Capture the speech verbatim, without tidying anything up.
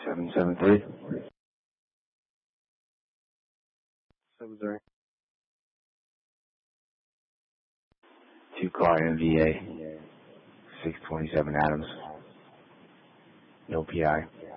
seven seven three. seven zero. Two car M V A. six twenty-seven Adams. No P I.